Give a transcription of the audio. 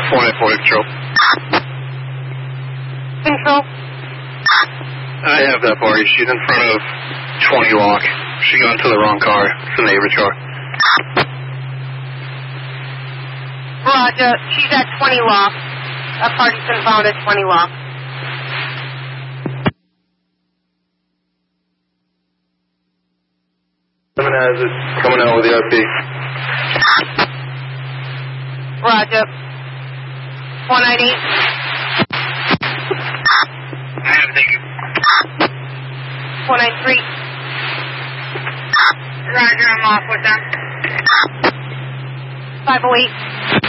494 control. Control. I have that party. She's in front of 20 Lock. She got into the wrong car. It's the neighbor's car. Roger. She's at 20 Lock. A party's been found at 20 Lock. Someone has it. Coming out with the RP. Roger. 498. I have, thank you. 493. Roger, I'm off with them. 508.